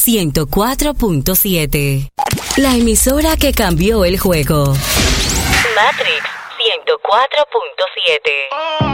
104.7. La emisora que cambió el juego. Matrix 104.7.